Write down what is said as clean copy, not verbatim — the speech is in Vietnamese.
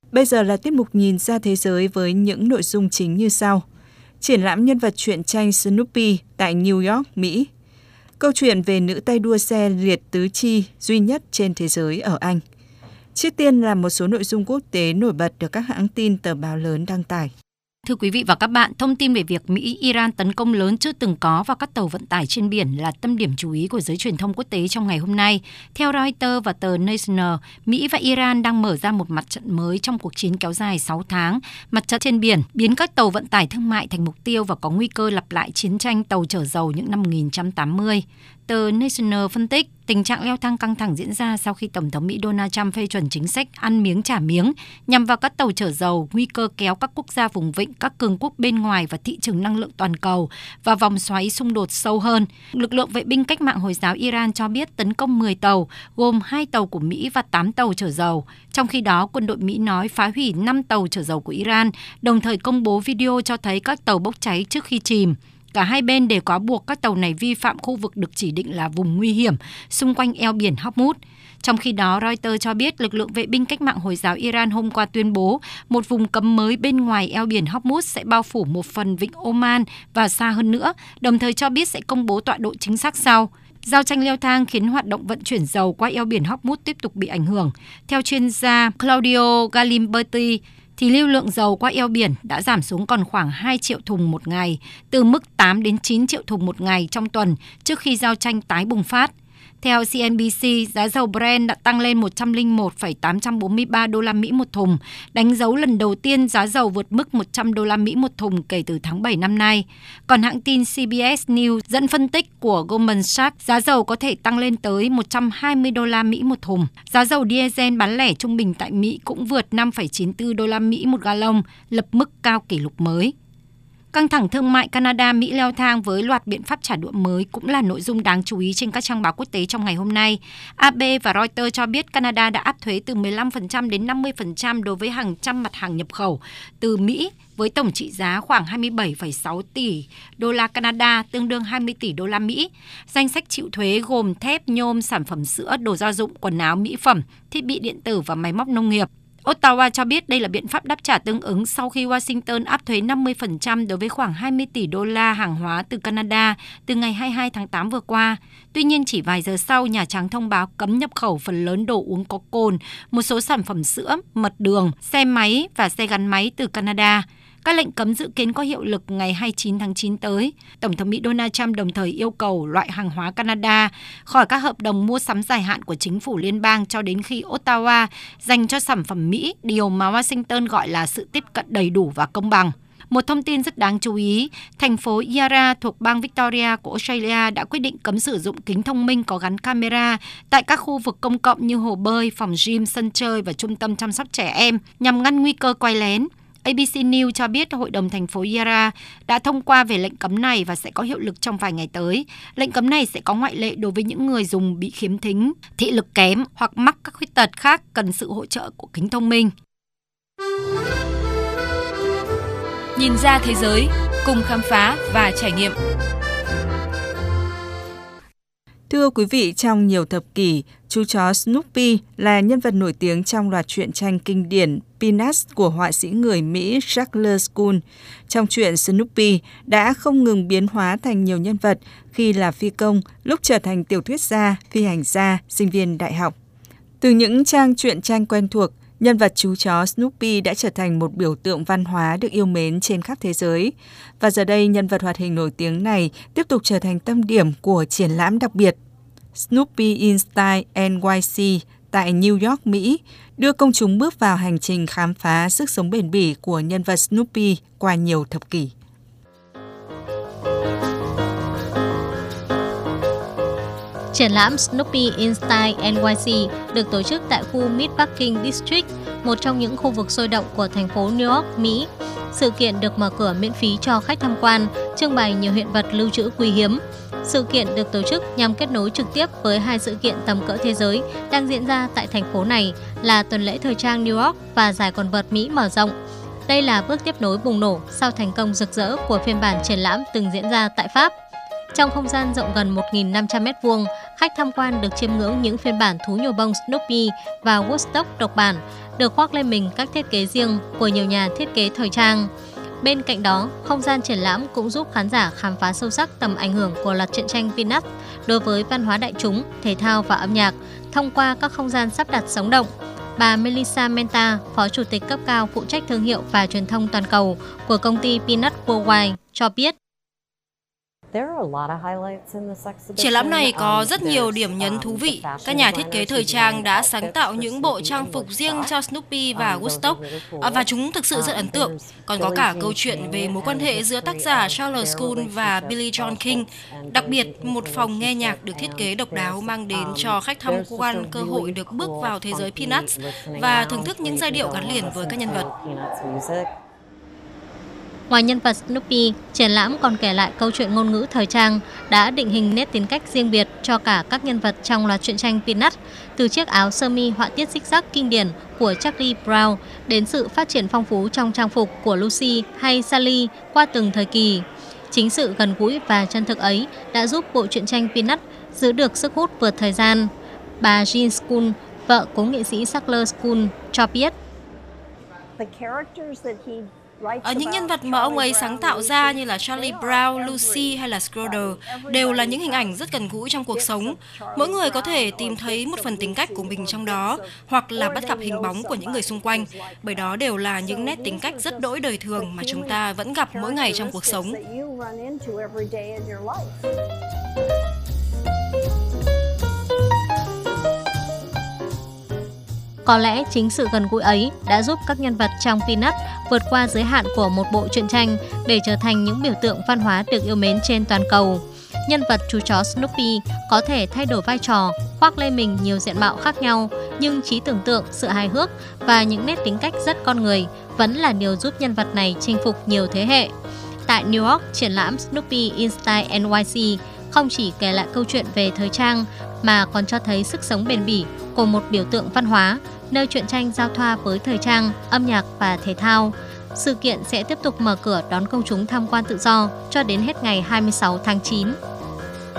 Bây giờ là tiết mục Nhìn ra thế giới với những nội dung chính như sau. Triển lãm nhân vật truyện tranh Snoopy tại New York, Mỹ. Câu chuyện về nữ tay đua xe liệt tứ chi duy nhất trên thế giới ở Anh. Trước tiên là một số nội dung quốc tế nổi bật được các hãng tin tờ báo lớn đăng tải. Thưa quý vị và các bạn, thông tin về việc Mỹ-Iran tấn công lớn chưa từng có vào các tàu vận tải trên biển là tâm điểm chú ý của giới truyền thông quốc tế trong ngày hôm nay. Theo Reuters và tờ National, Mỹ và Iran đang mở ra một mặt trận mới trong cuộc chiến kéo dài 6 tháng. Mặt trận trên biển biến các tàu vận tải thương mại thành mục tiêu và có nguy cơ lặp lại chiến tranh tàu chở dầu những năm 1980. Tờ National phân tích, tình trạng leo thang căng thẳng diễn ra sau khi Tổng thống Mỹ Donald Trump phê chuẩn chính sách ăn miếng trả miếng nhằm vào các tàu chở dầu, nguy cơ kéo các quốc gia vùng vịnh, các cường quốc bên ngoài và thị trường năng lượng toàn cầu và vòng xoáy xung đột sâu hơn. Lực lượng vệ binh cách mạng Hồi giáo Iran cho biết tấn công 10 tàu, gồm 2 tàu của Mỹ và 8 tàu chở dầu. Trong khi đó, quân đội Mỹ nói phá hủy 5 tàu chở dầu của Iran, đồng thời công bố video cho thấy các tàu bốc cháy trước khi chìm. Cả hai bên đều cáo buộc các tàu này vi phạm khu vực được chỉ định là vùng nguy hiểm xung quanh eo biển Hormuz. Trong khi đó, Reuters cho biết lực lượng vệ binh cách mạng Hồi giáo Iran hôm qua tuyên bố một vùng cấm mới bên ngoài eo biển Hormuz sẽ bao phủ một phần vịnh Oman và xa hơn nữa, đồng thời cho biết sẽ công bố tọa độ chính xác sau. Giao tranh leo thang khiến hoạt động vận chuyển dầu qua eo biển Hormuz tiếp tục bị ảnh hưởng. Theo chuyên gia Claudio Galimberti, thì lưu lượng dầu qua eo biển đã giảm xuống còn khoảng 2 triệu thùng một ngày, từ mức 8 đến 9 triệu thùng một ngày trong tuần trước khi giao tranh tái bùng phát. Theo CNBC, giá dầu Brent đã tăng lên 101,843 đô la Mỹ một thùng, đánh dấu lần đầu tiên giá dầu vượt mức 100 đô la Mỹ một thùng kể từ tháng 7 năm nay. Còn hãng tin CBS News dẫn phân tích của Goldman Sachs, giá dầu có thể tăng lên tới 120 đô la Mỹ một thùng. Giá dầu diesel bán lẻ trung bình tại Mỹ cũng vượt 5,94 đô la Mỹ một gallon, lập mức cao kỷ lục mới. Căng thẳng thương mại Canada-Mỹ leo thang với loạt biện pháp trả đũa mới cũng là nội dung đáng chú ý trên các trang báo quốc tế trong ngày hôm nay. AP và Reuters cho biết Canada đã áp thuế từ 15% đến 50% đối với hàng trăm mặt hàng nhập khẩu từ Mỹ với tổng trị giá khoảng 27,6 tỷ đô la Canada, tương đương 20 tỷ đô la Mỹ. Danh sách chịu thuế gồm thép, nhôm, sản phẩm sữa, đồ gia dụng, quần áo, mỹ phẩm, thiết bị điện tử và máy móc nông nghiệp. Ottawa cho biết đây là biện pháp đáp trả tương ứng sau khi Washington áp thuế 50% đối với khoảng 20 tỷ đô la hàng hóa từ Canada từ ngày 22 tháng 8 vừa qua. Tuy nhiên, chỉ vài giờ sau, Nhà Trắng thông báo cấm nhập khẩu phần lớn đồ uống có cồn, một số sản phẩm sữa, mật đường, xe máy và xe gắn máy từ Canada. Các lệnh cấm dự kiến có hiệu lực ngày 29 tháng 9 tới. Tổng thống Mỹ Donald Trump đồng thời yêu cầu loại hàng hóa Canada khỏi các hợp đồng mua sắm dài hạn của chính phủ liên bang cho đến khi Ottawa dành cho sản phẩm Mỹ, điều mà Washington gọi là sự tiếp cận đầy đủ và công bằng. Một thông tin rất đáng chú ý, thành phố Yarra thuộc bang Victoria của Australia đã quyết định cấm sử dụng kính thông minh có gắn camera tại các khu vực công cộng như hồ bơi, phòng gym, sân chơi và trung tâm chăm sóc trẻ em nhằm ngăn nguy cơ quay lén. ABC News cho biết Hội đồng thành phố Yarra đã thông qua về lệnh cấm này và sẽ có hiệu lực trong vài ngày tới. Lệnh cấm này sẽ có ngoại lệ đối với những người dùng bị khiếm thính, thị lực kém hoặc mắc các khuyết tật khác cần sự hỗ trợ của kính thông minh. Nhìn ra thế giới, cùng khám phá và trải nghiệm. Thưa quý vị, trong nhiều thập kỷ, chú chó Snoopy là nhân vật nổi tiếng trong loạt truyện tranh kinh điển Peanuts của họa sĩ người Mỹ Charles Kuhn. Trong truyện, Snoopy đã không ngừng biến hóa thành nhiều nhân vật khi là phi công, lúc trở thành tiểu thuyết gia, phi hành gia, sinh viên đại học. Từ những trang truyện tranh quen thuộc, nhân vật chú chó Snoopy đã trở thành một biểu tượng văn hóa được yêu mến trên khắp thế giới. Và giờ đây, nhân vật hoạt hình nổi tiếng này tiếp tục trở thành tâm điểm của triển lãm đặc biệt Snoopy in Style NYC tại New York, Mỹ, đưa công chúng bước vào hành trình khám phá sức sống bền bỉ của nhân vật Snoopy qua nhiều thập kỷ. Triển lãm Snoopy in Style NYC được tổ chức tại khu Meatpacking District, một trong những khu vực sôi động của thành phố New York, Mỹ. Sự kiện được mở cửa miễn phí cho khách tham quan, trưng bày nhiều hiện vật lưu trữ quý hiếm. Sự kiện được tổ chức nhằm kết nối trực tiếp với hai sự kiện tầm cỡ thế giới đang diễn ra tại thành phố này là tuần lễ thời trang New York và giải quần vợt Mỹ mở rộng. Đây là bước tiếp nối bùng nổ sau thành công rực rỡ của phiên bản triển lãm từng diễn ra tại Pháp. Trong không gian rộng gần 1.500 m2, khách tham quan được chiêm ngưỡng những phiên bản thú nhồi bông Snoopy và Woodstock độc bản được khoác lên mình các thiết kế riêng của nhiều nhà thiết kế thời trang. Bên cạnh đó, không gian triển lãm cũng giúp khán giả khám phá sâu sắc tầm ảnh hưởng của loạt truyện tranh Peanuts đối với văn hóa đại chúng, thể thao và âm nhạc thông qua các không gian sắp đặt sống động. Bà Melissa Menta, Phó Chủ tịch cấp cao phụ trách thương hiệu và truyền thông toàn cầu của công ty Peanuts Worldwide, cho biết. Triển lãm này có rất nhiều điểm nhấn thú vị. Các nhà thiết kế thời trang đã sáng tạo những bộ trang phục riêng cho Snoopy và Woodstock và chúng thực sự rất ấn tượng. Còn có cả câu chuyện về mối quan hệ giữa tác giả Charles Gould và Billie Jean King. Đặc biệt, một phòng nghe nhạc được thiết kế độc đáo mang đến cho khách tham quan cơ hội được bước vào thế giới Peanuts và thưởng thức những giai điệu gắn liền với các nhân vật. Ngoài nhân vật Snoopy, triển lãm còn kể lại câu chuyện ngôn ngữ thời trang đã định hình nét tính cách riêng biệt cho cả các nhân vật trong loạt truyện tranh Peanuts, từ chiếc áo sơ mi họa tiết xích sắc kinh điển của Charlie Brown đến sự phát triển phong phú trong trang phục của Lucy hay Sally qua từng thời kỳ. Chính sự gần gũi và chân thực ấy đã giúp bộ truyện tranh Peanuts giữ được sức hút vượt thời gian. Bà Jean School, vợ cố nghệ sĩ Charles Gould, cho biết. Những nhân vật mà ông ấy sáng tạo ra như là Charlie Brown, Lucy hay là Scrooge đều là những hình ảnh rất gần gũi trong cuộc sống. Mỗi người có thể tìm thấy một phần tính cách của mình trong đó, hoặc là bắt gặp hình bóng của những người xung quanh, bởi đó đều là những nét tính cách rất đỗi đời thường mà chúng ta vẫn gặp mỗi ngày trong cuộc sống. Có lẽ chính sự gần gũi ấy đã giúp các nhân vật trong Peanuts vượt qua giới hạn của một bộ truyện tranh để trở thành những biểu tượng văn hóa được yêu mến trên toàn cầu. Nhân vật chú chó Snoopy có thể thay đổi vai trò, khoác lên mình nhiều diện mạo khác nhau, nhưng trí tưởng tượng, sự hài hước và những nét tính cách rất con người vẫn là điều giúp nhân vật này chinh phục nhiều thế hệ. Tại New York, triển lãm Snoopy in Style NYC không chỉ kể lại câu chuyện về thời trang mà còn cho thấy sức sống bền bỉ của một biểu tượng văn hóa, nơi truyện tranh giao thoa với thời trang, âm nhạc và thể thao. Sự kiện sẽ tiếp tục mở cửa đón công chúng tham quan tự do cho đến hết ngày 26 tháng 9.